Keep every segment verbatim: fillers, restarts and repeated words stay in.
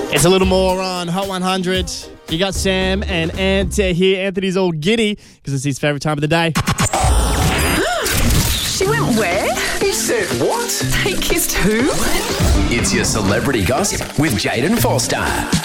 It's a little more on Hot one hundred. You got Sam and Ant here. Anthony's all giddy because it's his favourite time of the day. She went where? He said what? They kissed who? It's your celebrity gossip with Jaden Forster.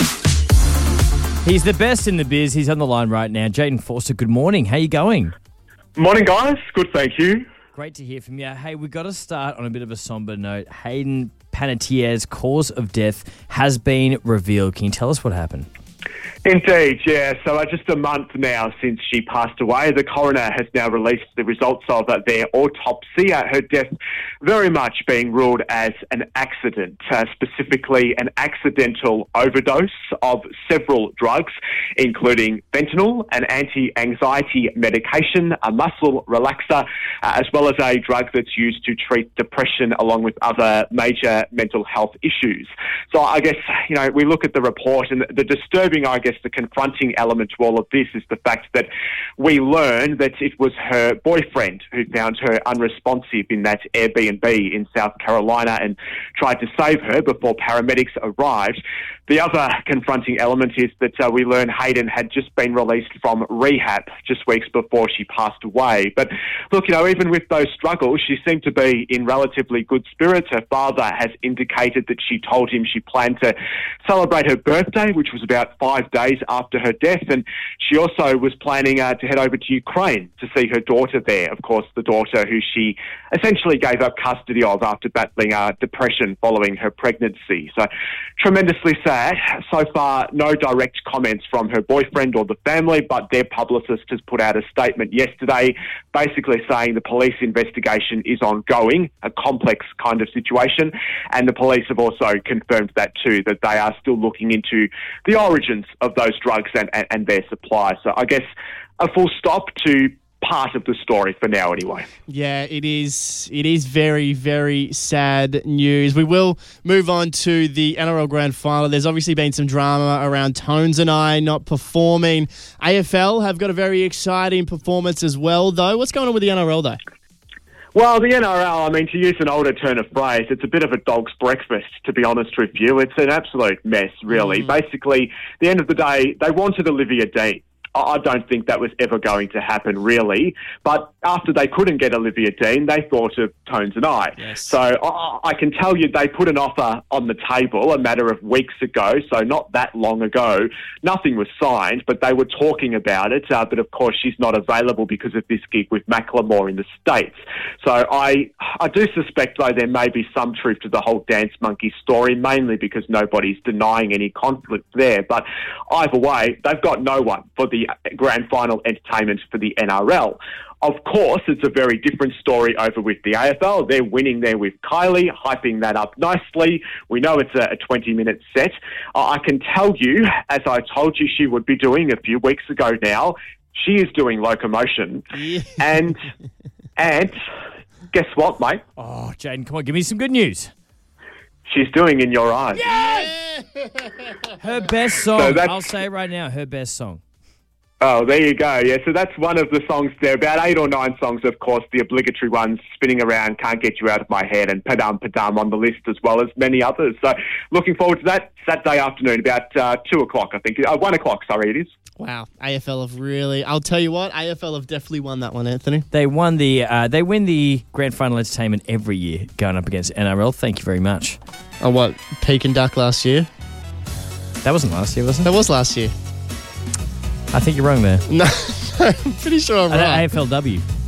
He's the best in the biz. He's on the line right now. Jaden Forster, good morning. How you going? Morning, guys. Good, thank you. Great to hear from you. Hey, we've got to start on a bit of a somber note. Hayden Panettiere's cause of death has been revealed. Can you tell us what happened? Indeed, yeah. So uh, just a month now since she passed away, the coroner has now released the results of uh, their autopsy. Uh, her death very much being ruled as an accident, uh, specifically an accidental overdose of several drugs, including fentanyl, an anti-anxiety medication, a muscle relaxer, uh, as well as a drug that's used to treat depression along with other major mental health issues. So I guess, you know, we look at the report and the disturbing, I guess, the confronting element to all of this is the fact that we learn that it was her boyfriend who found her unresponsive in that Airbnb in South Carolina and tried to save her before paramedics arrived. The other confronting element is that uh, we learn Hayden had just been released from rehab just weeks before she passed away. But look, you know, even with those struggles, she seemed to be in relatively good spirits. Her father has indicated that she told him she planned to celebrate her birthday, which was about five days after her death. And she also was planning uh, to head over to Ukraine to see her daughter there. Of course, the daughter who she essentially gave up custody of after battling uh, depression following her pregnancy. So tremendously sad. So far, no direct comments from her boyfriend or the family, but their publicist has put out a statement yesterday basically saying the police investigation is ongoing, a complex kind of situation, and the police have also confirmed that too, that they are still looking into the origins of those drugs and, and, and their supply. So I guess a full stop to part of the story for now anyway. Yeah, it is It is very, very sad news. We will move on to the N R L Grand Final. There's obviously been some drama around Tones and I not performing. A F L have got a very exciting performance as well, though. What's going on with the N R L, though? Well, the N R L, I mean, to use an older turn of phrase, it's a bit of a dog's breakfast, to be honest with you. It's an absolute mess, really. Mm. Basically, at the end of the day, they wanted Olivia Dean. I don't think that was ever going to happen, really. But after they couldn't get Olivia Dean, they thought of Tones and I. Yes. So I, I can tell you they put an offer on the table a matter of weeks ago, so not that long ago. Nothing was signed, but they were talking about it. Uh, but, of course, she's not available because of this gig with Macklemore in the States. So I, I do suspect, though, there may be some truth to the whole Dance Monkey story, mainly because nobody's denying any conflict there. But either way, they've got no one for the grand final entertainment for the N R L. Of course, it's a very different story over with the A F L. They're winning there with Kylie, hyping that up nicely. We know it's a twenty-minute set. Uh, I can tell you, as I told you she would be doing a few weeks ago now, she is doing Locomotion. Yeah. And, and guess what, mate? Oh, Jaden, come on, give me some good news. She's doing In Your Eyes. Yes! Her best song. So I'll say it right now, her best song. Oh, there you go. Yeah, so that's one of the songs there. About eight or nine songs, of course, the obligatory ones, Spinning Around, Can't Get You Out of My Head, and Padam Padam on the list, as well as many others. So looking forward to that Saturday afternoon, about uh, two o'clock, I think. Uh, one o'clock, sorry, it is. Wow, A F L have really... I'll tell you what, A F L have definitely won that one, Anthony. They won the... Uh, they win the grand final entertainment every year going up against N R L. Thank you very much. Oh, what, Peak and Duck last year? That wasn't last year, was it? That was last year. I think you're wrong there. No, I'm pretty sure I'm Uh, right. A F L W.